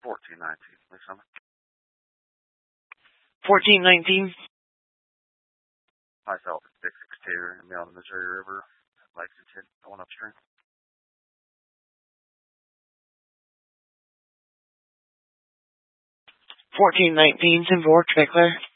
1419, please, Summit. 1419. Myself at 662 in the Missouri River, Lexington, going upstream. 1419, 10-4, clear.